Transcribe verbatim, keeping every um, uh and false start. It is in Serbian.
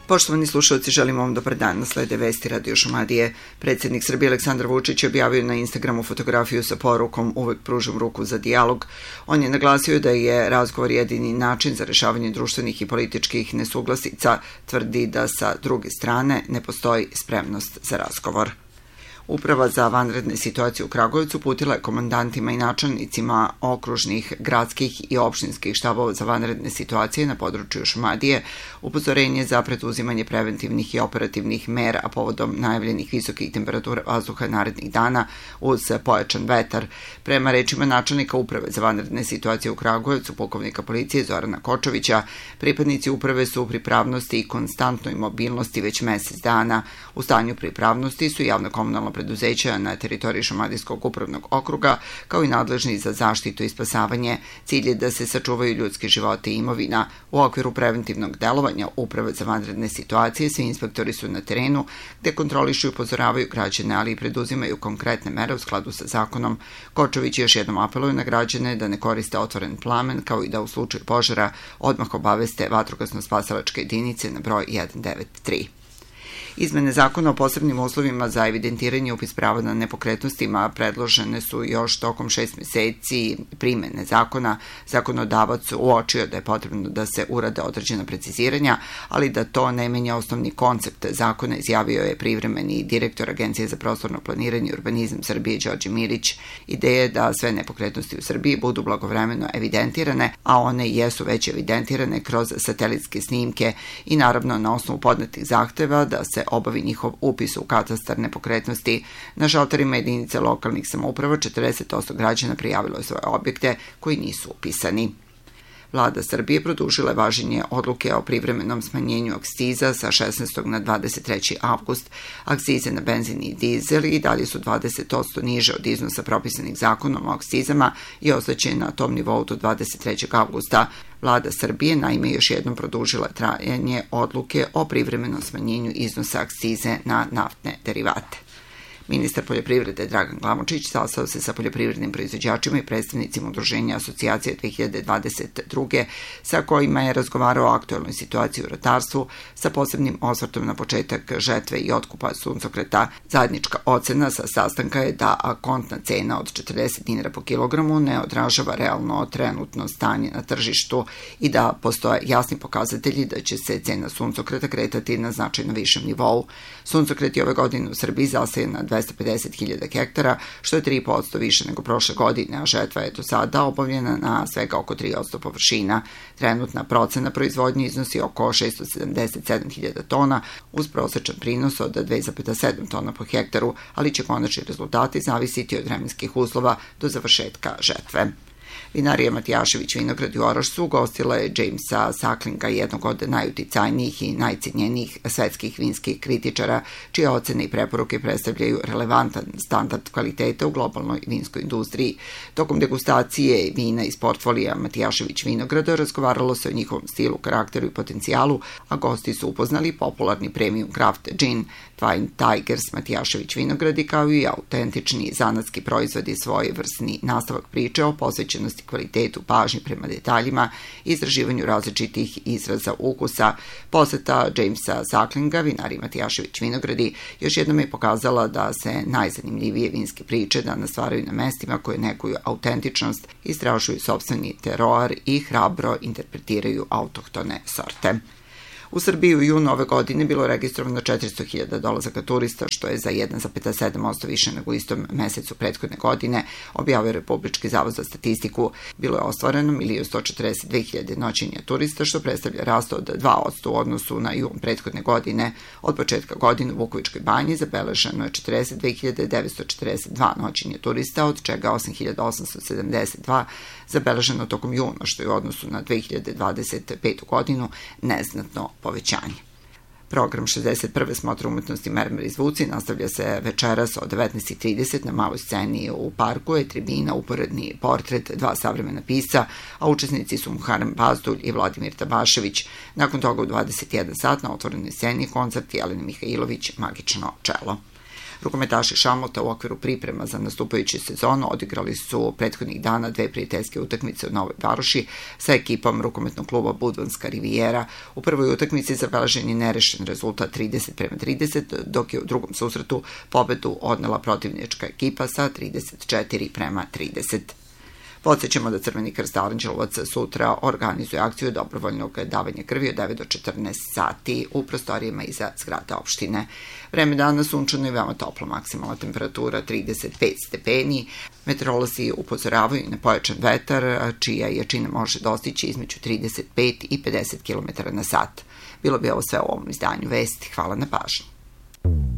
Poštovani slušalci, želim vam dobar dan. Slede vesti Radio Šumadije. Predsjednik Srbije Aleksandar Vučić objavio na Instagramu fotografiju sa porukom "Uvek pružam ruku za dijalog". On je naglasio da je razgovor jedini način za rešavanje društvenih i političkih nesuglasica. Tvrdi da sa druge strane ne postoji spremnost za razgovor. Uprava za vanredne situacije u Kragujevcu uputila je komandantima i načelnicima okružnih, gradskih i opštinskih štabova za vanredne situacije na području Šumadije upozorenje za preduzimanje preventivnih i operativnih mera povodom najavljenih visokih temperatura vazduha narednih dana uz pojačan vetar. Prema rečima načelnika Uprave za vanredne situacije u Kragujevcu, pukovnika policije Zorana Kočovića, pripadnici uprave su u pripravnosti i konstantnoj mobilnosti već mesec dana. U stanju pripravnosti su javno komunalno preduzeća na teritoriji Šumadijskog upravnog okruga, kao i nadležni za zaštitu i spasavanje. Cilj je da se sačuvaju ljudski životi i imovina. U okviru preventivnog delovanja Uprave za vanredne situacije svi inspektori su na terenu, gde kontrolišu i upozoravaju građane, ali i preduzimaju konkretne mere u skladu sa zakonom. Kočović još jednom apeluje na građane da ne koriste otvoren plamen, kao i da u slučaju požara odmah obaveste vatrogasno-spasilačke jedinice na broj jedan devet tri. Izmene zakona o posebnim uslovima za evidentiranje i upis prava na nepokretnostima predložene su još tokom šest meseci primene zakona. Zakonodavac uočio da je potrebno da se urade određena preciziranja, ali da to ne menja osnovni koncept zakona, izjavio je privremeni direktor Agencije za prostorno planiranje i urbanizam Srbije Đorđe Milić. Ideja je da sve nepokretnosti u Srbiji budu blagovremeno evidentirane, a one jesu već evidentirane kroz satelitske snimke i naravno na osnovu podnetih zahteva da se obavi njihov upis u katastar nepokretnosti. Na šalterima jedinice lokalnih samouprava četrdeset posto građana prijavilo je svoje objekte koji nisu upisani. Vlada Srbije produžila je važenje odluke o privremenom smanjenju akciza sa šesnaestog na dvadeset treći avgust. Akcize na benzin i dizel i dalje su dvadeset posto niže od iznosa propisanih zakonom o akcizama i ostaće na tom nivou do dvadeset trećeg avgusta. Vlada Srbije naime još jednom produžila trajanje odluke o privremenom smanjenju iznosa akcize na naftne derivate. Ministar poljoprivrede Dragan Glamočić sastao se sa poljoprivrednim proizvođačima i predstavnicima udruženja Asocijacije dve hiljade dvadeset druge sa kojima je razgovarao o aktuelnoj situaciji u ratarstvu sa posebnim osvrtom na početak žetve i otkupa suncokreta. Zajednička ocena sa sastanka je da akontna cena od četrdeset dinara po kilogramu ne odražava realno trenutno stanje na tržištu i da postoje jasni pokazatelji da će se cena suncokreta kretati na značajno višem nivou. Suncokret je ove godine u Srbiji zasajen na dvesta pedeset hiljada hektara, što je tri posto više nego prošle godine, a žetva je do sada obavljena na svega oko tri posto površina. Trenutna procena proizvodnje iznosi oko šesto sedamdeset sedam hiljada tona, uz prosečan prinos od dve zarez sedam tona po hektaru, ali će konačni rezultati zavisiti od vremenskih uslova do završetka žetve. Vinarija Matijašević vinograd u Orašcu ugostila je Jamesa Sucklinga, jednog od najuticajnijih i najcenjenijih svetskih vinskih kritičara, čije ocene i preporuke predstavljaju relevantan standard kvaliteta u globalnoj vinskoj industriji. Tokom degustacije vina iz portfolija Matijašević vinograda razgovaralo se o njihovom stilu, karakteru i potencijalu, a gosti su upoznali popularni premium craft gin Twin Tigers Matijašević vinogradi, kao i autentični zanatski proizvodi, svojevrsni nastavak priče o posvećenosti kvalitetu, pažnji prema detaljima, izraživanju različitih izraza ukusa. Poseta Jamesa Sucklinga vinari Matijašević vinogradi još jednom je pokazala da se najzanimljivije vinske priče danas stvaraju na mestima koje neguju autentičnost, istražuju sopstveni teroar i hrabro interpretiraju autohtone sorte. U Srbiji u junu ove godine bilo je registrovano četiristo hiljada dolazaka turista, što je za jedan zarez sedam posto više nego u istom mesecu prethodne godine, objavio Republički zavod za statistiku. Bilo je ostvareno milion sto četrdeset dve hiljade noćenja turista, što predstavlja rast od dva posto u odnosu na jun prethodne godine. Od početka godine u Vukovičkoj banji zabeleženo je četrdeset dve hiljade devetsto četrdeset dva noćenja turista, od čega osam hiljada osamsto sedamdeset dva zabeleženo tokom juna, što je u odnosu na dve hiljade dvadeset petu godinu neznatno povećanje. Program šezdeset prve smotre umetnosti Mermer iz Vuci nastavlja se večeras od devetnaest i trideset na maloj sceni u parku, je tribina, uporedni portret, dva savremena pisca, a učesnici su Muharrem Bazdulj i Vladimir Tabašević. Nakon toga u dvadeset jedan sat na otvorenoj sceni koncert Jelene Mihajlović Magično čelo. Rukometaši Šamota u okviru priprema za nastupajuću sezonu odigrali su prethodnih dana dve prijateljske utakmice u Novoj Varoši sa ekipom rukometnog kluba Budvanska Rivijera. U prvoj utakmici zabeležen je nerešen rezultat trideset prema trideset, dok je u drugom susretu pobedu odnela protivnička ekipa sa trideset četiri prema trideset. Podsjećamo da Crveni krst Aranđelovac sutra organizuje akciju dobrovoljnog davanja krvi od devet do četrnaest sati u prostorijama iza zgrade opštine. Vreme dana sunčano i veoma toplo, maksimalna temperatura trideset pet stepeni. Meteorolozi upozoravaju na pojačan vetar, čija jačina može dostići između trideset pet i pedeset kilometara na sat. Bilo bi ovo sve u ovom izdanju vesti. Hvala na pažnji.